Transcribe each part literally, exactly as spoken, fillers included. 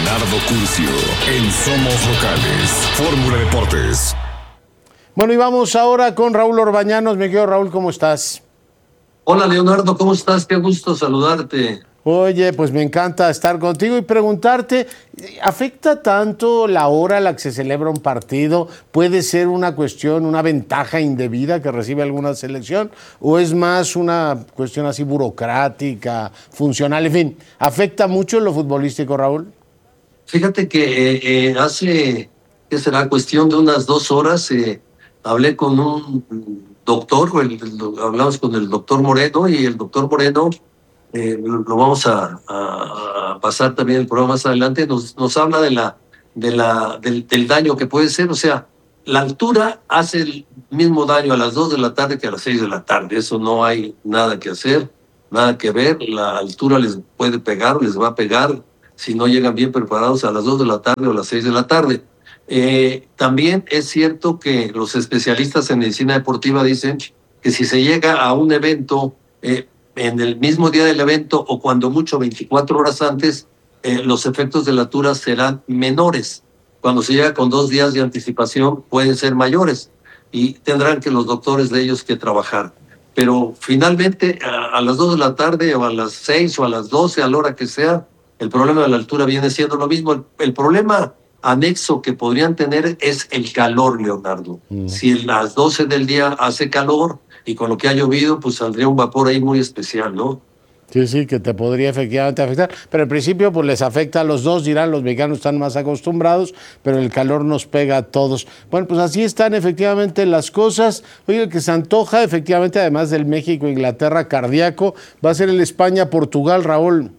Leonardo Curcio en Somos Locales, Fórmula Deportes. Bueno, y vamos ahora con Raúl Orbañanos. Mi querido Raúl, ¿cómo estás? Hola Leonardo, ¿cómo estás? Qué gusto saludarte. Oye, pues me encanta estar contigo y preguntarte, ¿afecta tanto la hora a la que se celebra un partido? ¿Puede ser una cuestión, una ventaja indebida que recibe alguna selección? ¿O es más una cuestión así burocrática, funcional? En fin, ¿afecta mucho en lo futbolístico, Raúl? Fíjate que eh, eh, hace, ¿qué será? Cuestión de unas dos horas, eh, hablé con un doctor, el, el, hablamos con el doctor Moreno, y el doctor Moreno, eh, lo, lo vamos a, a, a pasar también el programa más adelante, nos, nos habla de la, de la, del, del daño que puede ser. O sea, la altura hace el mismo daño a las dos de la tarde que a las seis de la tarde. Eso no hay nada que hacer, nada que ver. La altura les puede pegar, les va a pegar si no llegan bien preparados a las dos de la tarde o a las seis de la tarde. Eh, también es cierto que los especialistas en medicina deportiva dicen que si se llega a un evento eh, en el mismo día del evento o cuando mucho veinticuatro horas antes, eh, los efectos de la altura serán menores. Cuando se llega con dos días de anticipación pueden ser mayores y tendrán que los doctores de ellos que trabajar. Pero finalmente a, a las dos de la tarde o a las seis o a las doce, a la hora que sea, el problema de la altura viene siendo lo mismo. El, el problema anexo que podrían tener es el calor, Leonardo. Mm. Si a las doce del día hace calor y con lo que ha llovido, pues saldría un vapor ahí muy especial, ¿no? Sí, sí, que te podría efectivamente afectar. Pero al principio pues les afecta a los dos, dirán, los mexicanos están más acostumbrados, pero el calor nos pega a todos. Bueno, pues así están efectivamente las cosas. Oye, el que se antoja, efectivamente, además del México-Inglaterra cardíaco, va a ser el España-Portugal, Raúl.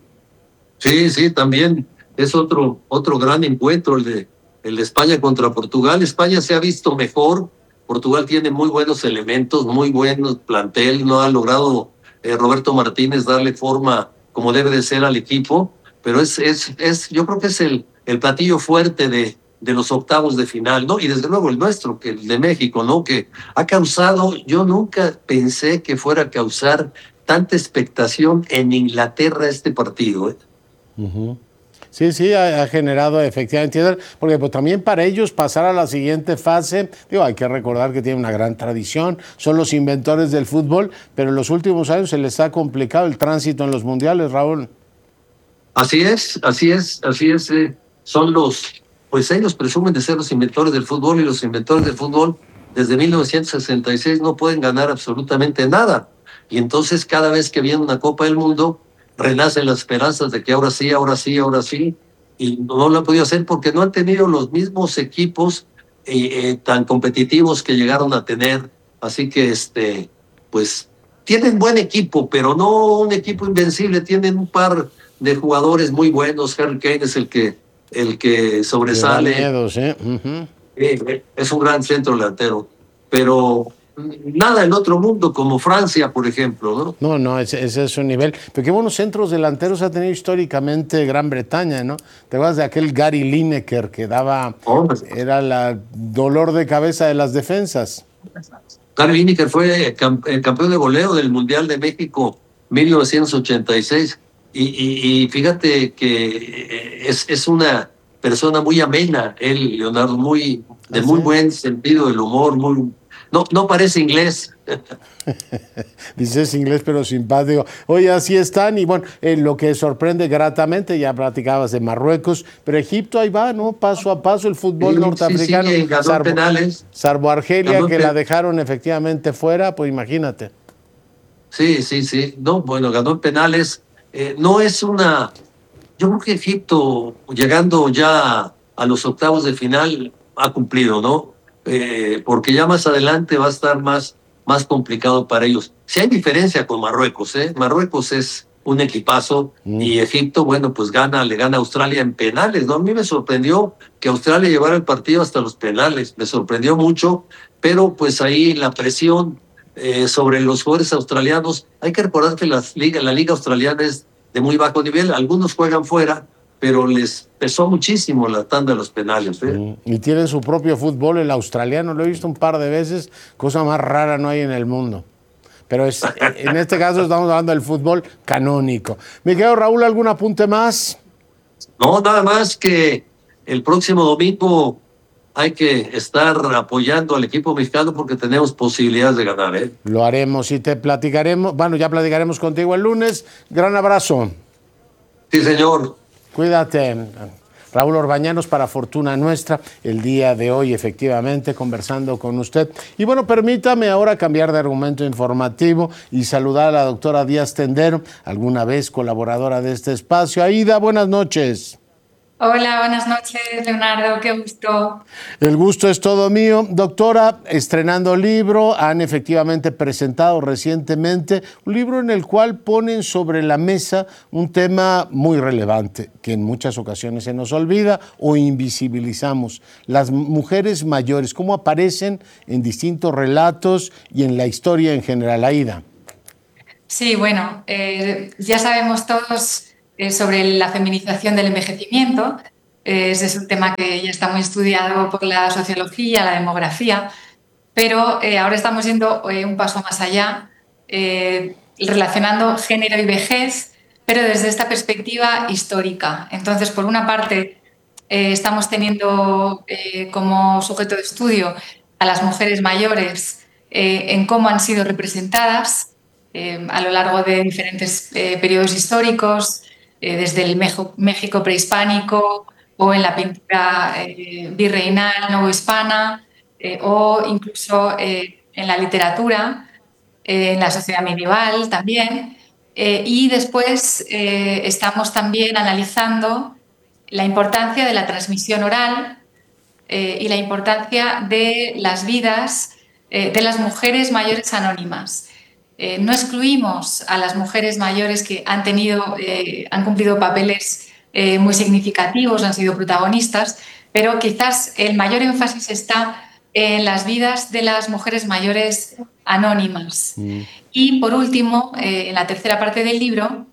Sí, sí, también es otro, otro gran encuentro, el de, el de España contra Portugal. España se ha visto mejor, Portugal tiene muy buenos elementos, muy buenos plantel, no ha logrado eh, Roberto Martínez darle forma como debe de ser al equipo, pero es, es, es yo creo que es el, el platillo fuerte de, de los octavos de final, ¿no? Y desde luego el nuestro, que el de México, ¿no? Que ha causado, yo nunca pensé que fuera a causar tanta expectación en Inglaterra este partido, ¿eh? Uh-huh. Sí, sí, ha, ha generado efectivamente, porque pues, también para ellos pasar a la siguiente fase, digo, hay que recordar que tienen una gran tradición, son los inventores del fútbol, pero en los últimos años se les ha complicado el tránsito en los mundiales, Raúl. Así es, así es, así es, eh, son los, pues ellos presumen de ser los inventores del fútbol y los inventores del fútbol desde mil novecientos sesenta y seis no pueden ganar absolutamente nada, y entonces cada vez que viene una Copa del Mundo, renacen las esperanzas de que ahora sí, ahora sí, ahora sí, y no lo han podido hacer porque no han tenido los mismos equipos eh, eh, tan competitivos que llegaron a tener. Así que, este, pues, tienen buen equipo, pero no un equipo invencible. Tienen un par de jugadores muy buenos. Harry Kane es el que, el que sobresale. Miedos, ¿eh? Uh-huh. eh, es un gran centro delantero, pero nada en otro mundo como Francia, por ejemplo, ¿no? No, no, ese, ese es su nivel. Pero qué buenos centros delanteros ha tenido históricamente Gran Bretaña, ¿no? Te acuerdas de aquel Gary Lineker que daba, oh, era el dolor de cabeza de las defensas. Gary Lineker fue el campeón de goleo del Mundial de México mil novecientos ochenta y seis y, y, y fíjate que es, es una persona muy amena, él, Leonardo, muy, de ¿Ah, muy sí? buen sentido del humor, muy... No, no parece inglés. Dices inglés, pero simpático. Oye, así están. Y bueno, eh, lo que sorprende gratamente, ya platicabas de Marruecos, pero Egipto ahí va, ¿no? Paso a paso el fútbol sí, norteafricano. Sí, sí, ganó salvo, penales. Salvo Argelia, ganó que pen... la dejaron efectivamente fuera, pues imagínate. Sí, sí, sí. No, bueno, ganó en penales. Eh, no es una... Yo creo que Egipto, llegando ya a los octavos de final, ha cumplido, ¿no? Eh, porque ya más adelante va a estar más, más complicado para ellos. Si hay diferencia con Marruecos, ¿eh? Marruecos es un equipazo mm. y Egipto, bueno, pues gana, le gana a Australia en penales, ¿no? A mí me sorprendió que Australia llevara el partido hasta los penales, me sorprendió mucho, pero pues ahí la presión eh, sobre los jugadores australianos, hay que recordar que las liga, la liga australiana es de muy bajo nivel, algunos juegan fuera, pero les pesó muchísimo la tanda de los penales. ¿eh? Y tienen su propio fútbol, el australiano, lo he visto un par de veces, cosa más rara no hay en el mundo. Pero es, en este caso estamos hablando del fútbol canónico. Mi querido Raúl, ¿algún apunte más? No, nada más que el próximo domingo hay que estar apoyando al equipo mexicano porque tenemos posibilidades de ganar, ¿eh? Lo haremos y te platicaremos, bueno, ya platicaremos contigo el lunes. Gran abrazo. Sí, señor. Cuídate. Raúl Orbañanos, para fortuna nuestra, el día de hoy, efectivamente, conversando con usted. Y bueno, permítame ahora cambiar de argumento informativo y saludar a la doctora Díaz Tendero, alguna vez colaboradora de este espacio. Aida, buenas noches. Hola, buenas noches, Leonardo, qué gusto. El gusto es todo mío. Doctora, estrenando libro, han efectivamente presentado recientemente un libro en el cual ponen sobre la mesa un tema muy relevante, que en muchas ocasiones se nos olvida o invisibilizamos. Las mujeres mayores, cómo aparecen en distintos relatos y en la historia en general. Aida. Sí, bueno, eh, ya sabemos todos sobre la feminización del envejecimiento. Ese es un tema que ya está muy estudiado por la sociología, la demografía, pero eh, ahora estamos yendo eh, un paso más allá, eh, relacionando género y vejez, pero desde esta perspectiva histórica. Entonces, por una parte, eh, estamos teniendo eh, como sujeto de estudio a las mujeres mayores eh, en cómo han sido representadas eh, a lo largo de diferentes eh, periodos históricos, Eh, desde el México prehispánico o en la pintura eh, virreinal novohispana eh, o incluso eh, en la literatura, eh, en la sociedad medieval también. Eh, y después eh, estamos también analizando la importancia de la transmisión oral eh, y la importancia de las vidas eh, de las mujeres mayores anónimas. Eh, no excluimos a las mujeres mayores que han tenido, eh, han cumplido papeles eh, muy significativos, han sido protagonistas, pero quizás el mayor énfasis está en las vidas de las mujeres mayores anónimas. Mm. Y por último, eh, en la tercera parte del libro,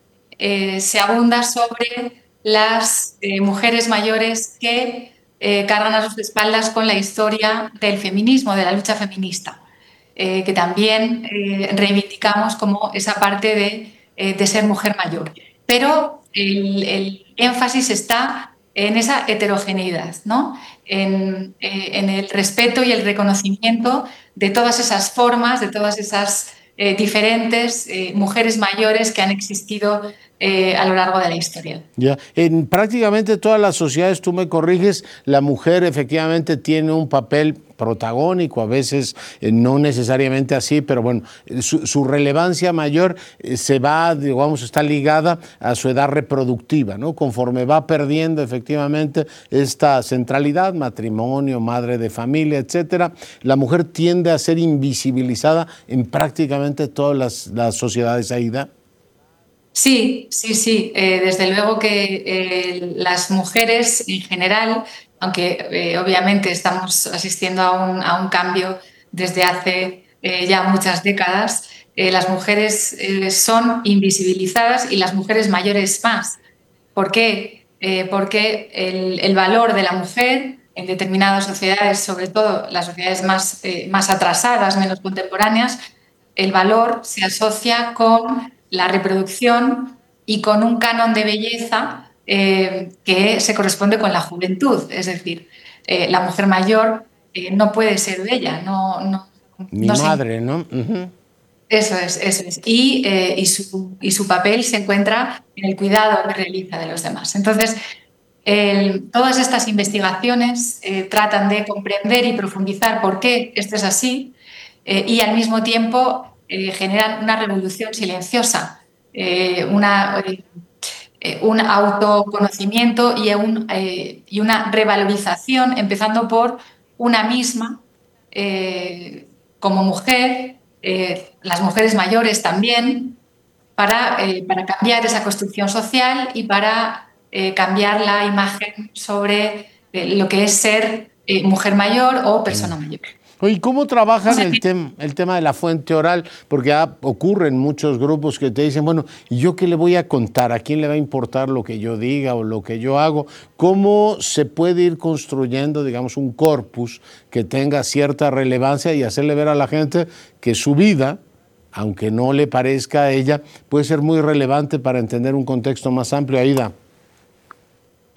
eh, se abunda sobre las eh, mujeres mayores que eh, cargan a sus espaldas con la historia del feminismo, de la lucha feminista. Eh, que también eh, reivindicamos como esa parte de, eh, de ser mujer mayor. Pero el, el énfasis está en esa heterogeneidad, ¿no? en, eh, en el respeto y el reconocimiento de todas esas formas, de todas esas eh, diferentes eh, mujeres mayores que han existido eh, a lo largo de la historia. Ya. En prácticamente todas las sociedades, tú me corriges, la mujer efectivamente tiene un papel protagónico, a veces eh, no necesariamente así, pero bueno, su, su relevancia mayor eh, se va, digamos, está ligada a su edad reproductiva, ¿no? Conforme va perdiendo efectivamente esta centralidad, matrimonio, madre de familia, etcétera, la mujer tiende a ser invisibilizada en prácticamente todas las, las sociedades, Aida. Sí, sí, sí. Eh, desde luego que eh, las mujeres en general, aunque eh, obviamente estamos asistiendo a un, a un cambio desde hace eh, ya muchas décadas, eh, las mujeres eh, son invisibilizadas y las mujeres mayores más. ¿Por qué? Eh, porque el, el valor de la mujer en determinadas sociedades, sobre todo las sociedades más, eh, más atrasadas, menos contemporáneas, el valor se asocia con la reproducción y con un canon de belleza eh, que se corresponde con la juventud. Es decir, eh, la mujer mayor eh, no puede ser bella, no, no, Mi no madre, se... ¿no? Uh-huh. Eso es, eso es. Y, eh, y, su, y su papel se encuentra en el cuidado que realiza de los demás. Entonces, el, todas estas investigaciones eh, tratan de comprender y profundizar por qué esto es así eh, y al mismo tiempo eh, generan una revolución silenciosa, eh, una, eh, un autoconocimiento y, un, eh, y una revalorización, empezando por una misma eh, como mujer, eh, las mujeres mayores también, para, eh, para cambiar esa construcción social y para eh, cambiar la imagen sobre eh, lo que es ser eh, mujer mayor o persona mayor. ¿Y cómo trabajan el, tem el tema de la fuente oral? Porque ah, ocurren muchos grupos que te dicen, bueno, ¿y yo qué le voy a contar? ¿A quién le va a importar lo que yo diga o lo que yo hago? ¿Cómo se puede ir construyendo, digamos, un corpus que tenga cierta relevancia y hacerle ver a la gente que su vida, aunque no le parezca a ella, puede ser muy relevante para entender un contexto más amplio? Aida.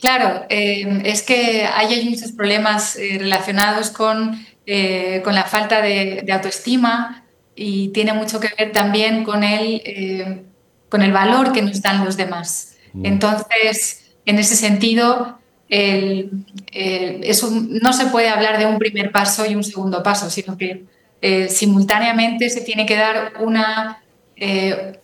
Claro, eh, es que ahí hay muchos problemas eh, relacionados con, eh, con la falta de, de autoestima y tiene mucho que ver también con el, eh, con el valor que nos dan los demás. Entonces, en ese sentido, el, el, es un- no se puede hablar de un primer paso y un segundo paso, sino que eh, simultáneamente se tiene que dar una... eh,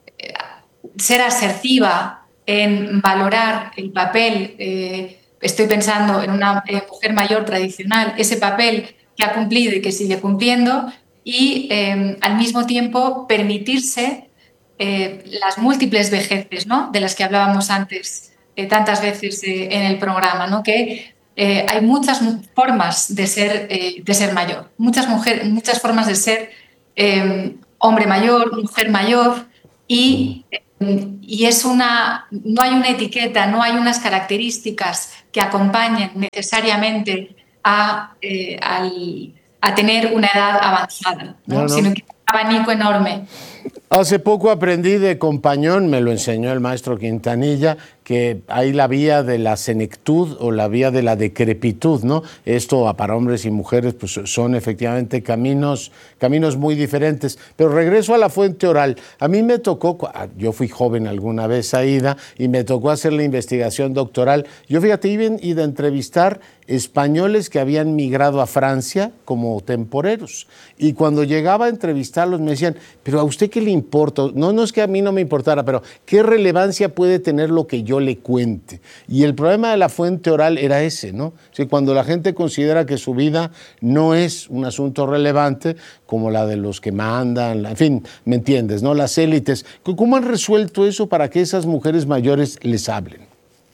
ser asertiva en valorar el papel, eh, estoy pensando en una eh, mujer mayor tradicional, ese papel que ha cumplido y que sigue cumpliendo, y eh, al mismo tiempo permitirse eh, las múltiples vejeces, ¿no?, de las que hablábamos antes eh, tantas veces eh, en el programa, ¿no?, que eh, hay muchas formas de ser, eh, de ser mayor, muchas, mujer, muchas formas de ser eh, hombre mayor, mujer mayor, y y es una, no hay una etiqueta, no hay unas características que acompañen necesariamente a, eh, al, a tener una edad avanzada, ¿no? No, no. Sino que es un abanico enorme. Hace poco aprendí de Compañón, me lo enseñó el maestro Quintanilla, que hay la vía de la senectud o la vía de la decrepitud, ¿no? Esto para hombres y mujeres pues, son efectivamente caminos, caminos muy diferentes. Pero regreso a la fuente oral. A mí me tocó, yo fui joven alguna vez, Aida, y me tocó hacer la investigación doctoral. Yo, fíjate, iba a entrevistar españoles que habían migrado a Francia como temporeros. Y cuando llegaba a entrevistarlos me decían, pero ¿a usted qué le importa? No, no es que a mí no me importara, pero ¿qué relevancia puede tener lo que yo le cuente? Y el problema de la fuente oral era ese, ¿no? O sea, cuando la gente considera que su vida no es un asunto relevante, como la de los que mandan, en fin, ¿me entiendes, no? Las élites. ¿Cómo han resuelto eso para que esas mujeres mayores les hablen?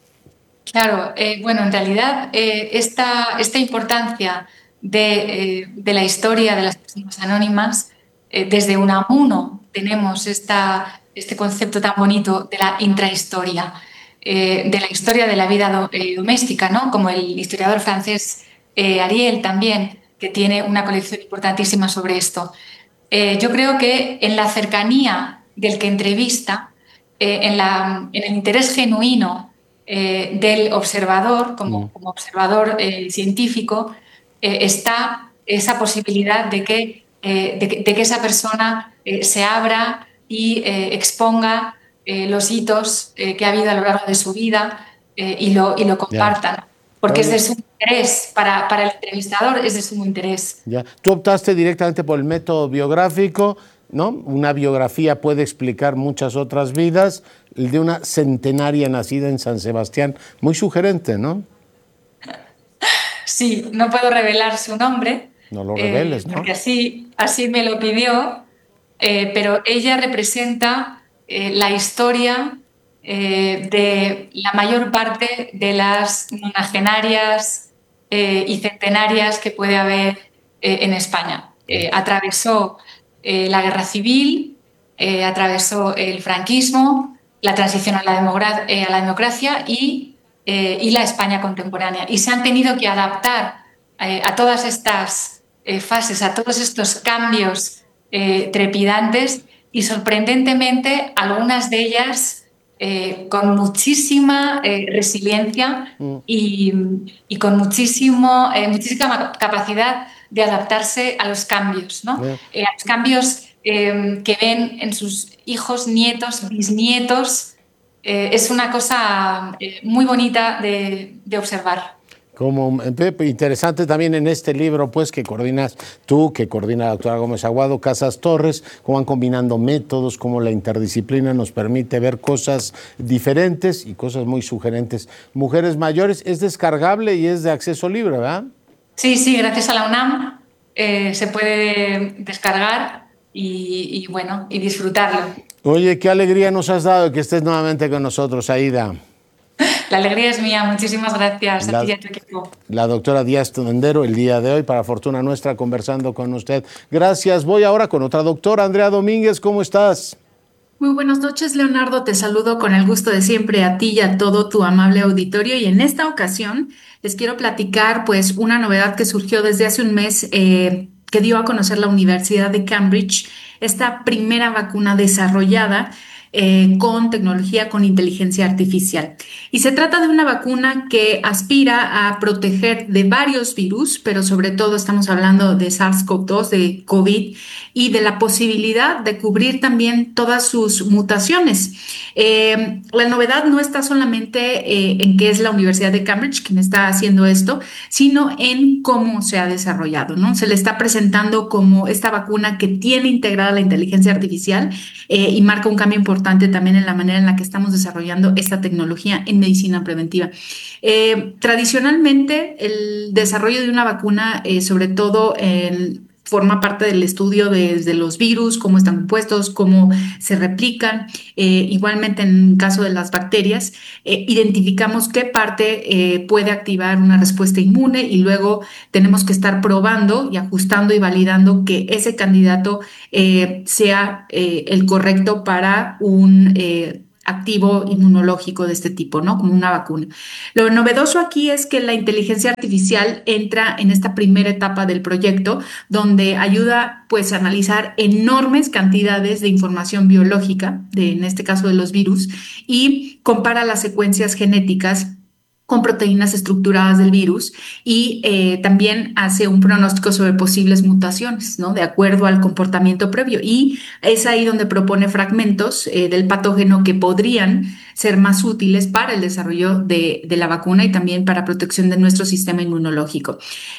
Claro, eh, bueno, en realidad eh, esta, esta importancia de, eh, de la historia de las personas anónimas, eh, desde Unamuno tenemos esta, este concepto tan bonito de la intrahistoria, eh, de la historia de la vida do, eh, doméstica, ¿no? Como el historiador francés eh, Ariel también, que tiene una colección importantísima sobre esto. Eh, yo creo que en la cercanía del que entrevista, eh, en, la, en el interés genuino Eh, del observador, como, como observador eh, científico, eh, está esa posibilidad de que, eh, de que, de que esa persona eh, se abra y eh, exponga eh, los hitos eh, que ha habido a lo largo de su vida eh, y, lo, y lo compartan. Yeah. Porque Oye. es de sumo interés, para, para el entrevistador es de sumo interés. Ya. Tú optaste directamente por el método biográfico, ¿no? Una biografía puede explicar muchas otras vidas, el de una centenaria nacida en San Sebastián, muy sugerente, ¿no? Sí, no puedo revelar su nombre. No lo reveles, eh, ¿no? Porque así, así me lo pidió, eh, pero ella representa eh, la historia eh, de la mayor parte de las nonagenarias eh, y centenarias que puede haber eh, en España. Eh, atravesó Eh, la guerra civil, eh, atravesó el franquismo, la transición a la, demogra- eh, a la democracia y, eh, y la España contemporánea. Y se han tenido que adaptar eh, a todas estas eh, fases, a todos estos cambios eh, trepidantes y, sorprendentemente, algunas de ellas eh, con muchísima eh, resiliencia mm. y, y con muchísimo, eh, muchísima capacidad de adaptarse a los cambios, ¿no? Yeah. Eh, a los cambios eh, que ven en sus hijos, nietos, bisnietos. Eh, es una cosa eh, muy bonita de, de observar. Como interesante también en este libro, pues, que coordinas tú, que coordina la doctora Gómez Aguado, Casas Torres, cómo van combinando métodos, cómo la interdisciplina nos permite ver cosas diferentes y cosas muy sugerentes. Mujeres mayores, es descargable y es de acceso libre, ¿verdad? Sí, sí, gracias a la UNAM eh, se puede descargar y, y, bueno, y disfrutarlo. Oye, qué alegría nos has dado que estés nuevamente con nosotros, Aida. La alegría es mía, muchísimas gracias la, a ti y a tu equipo. La doctora Díaz Tondero, el día de hoy, para fortuna nuestra, conversando con usted. Gracias. Voy ahora con otra doctora, Andrea Domínguez, ¿cómo estás? Muy buenas noches, Leonardo. Te saludo con el gusto de siempre a ti y a todo tu amable auditorio. Y en esta ocasión les quiero platicar pues una novedad que surgió desde hace un mes eh, que dio a conocer la Universidad de Cambridge, esta primera vacuna desarrollada eh, con tecnología, con inteligencia artificial. Y se trata de una vacuna que aspira a proteger de varios virus, pero sobre todo estamos hablando de SARS-CoV dos, de COVID, y de la posibilidad de cubrir también todas sus mutaciones. Eh, la novedad no está solamente eh, en que es la Universidad de Cambridge quien está haciendo esto, sino en cómo se ha desarrollado, ¿no? Se le está presentando como esta vacuna que tiene integrada la inteligencia artificial eh, y marca un cambio importante también en la manera en la que estamos desarrollando esta tecnología en medicina preventiva. Eh, tradicionalmente, el desarrollo de una vacuna, eh, sobre todo en forma parte del estudio de, de los virus, cómo están compuestos, cómo se replican. Eh, igualmente, en el caso de las bacterias, eh, identificamos qué parte eh, puede activar una respuesta inmune y luego tenemos que estar probando y ajustando y validando que ese candidato eh, sea eh, el correcto para un eh, activo inmunológico de este tipo, ¿no? Como una vacuna. Lo novedoso aquí es que la inteligencia artificial entra en esta primera etapa del proyecto, donde ayuda pues a analizar enormes cantidades de información biológica, de, en este caso de los virus, y compara las secuencias genéticas con proteínas estructuradas del virus y eh, también hace un pronóstico sobre posibles mutaciones, ¿no? De acuerdo al comportamiento previo. Y es ahí donde propone fragmentos eh, del patógeno que podrían ser más útiles para el desarrollo de, de la vacuna y también para protección de nuestro sistema inmunológico.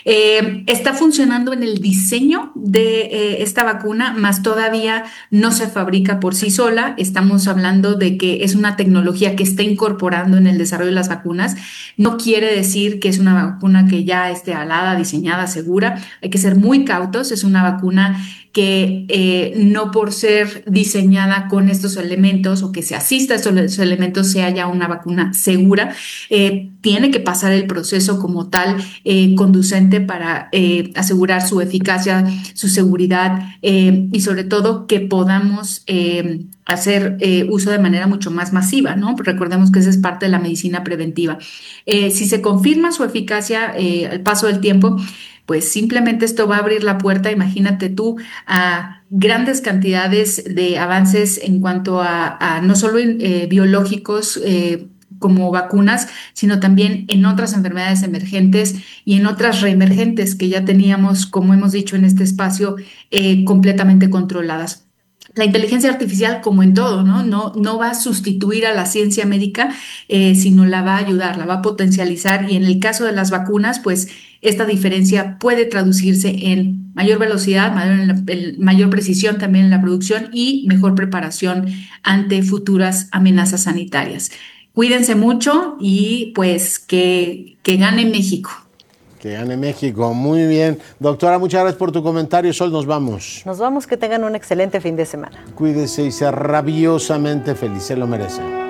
Eh, está funcionando en el diseño de eh, esta vacuna, más todavía no se fabrica por sí sola. Estamos hablando de que es una tecnología que está incorporando en el desarrollo de las vacunas. No quiere decir que es una vacuna que ya esté avalada, diseñada, segura. Hay que ser muy cautos. Es una vacuna que eh, no por ser diseñada con estos elementos o que se asista a estos elementos sea ya una vacuna segura. Eh, tiene que pasar el proceso como tal eh, conducente para eh, asegurar su eficacia, su seguridad eh, y sobre todo que podamos eh, hacer eh, uso de manera mucho más masiva, ¿no? Recordemos que esa es parte de la medicina preventiva. Eh, si se confirma su eficacia eh, al paso del tiempo, pues simplemente esto va a abrir la puerta, imagínate tú, a grandes cantidades de avances en cuanto a, a no solo eh, biológicos eh, como vacunas, sino también en otras enfermedades emergentes y en otras reemergentes que ya teníamos, como hemos dicho en este espacio, eh, completamente controladas. La inteligencia artificial, como en todo, ¿no? No, no va a sustituir a la ciencia médica, eh, sino la va a ayudar, la va a potencializar y en el caso de las vacunas, pues esta diferencia puede traducirse en mayor velocidad, mayor, mayor precisión también en la producción y mejor preparación ante futuras amenazas sanitarias. Cuídense mucho y pues que, que gane México. Que gane México, muy bien. Doctora, muchas gracias por tu comentario. Sol, nos vamos. Nos vamos, que tengan un excelente fin de semana. Cuídese y sea rabiosamente feliz, se lo merece.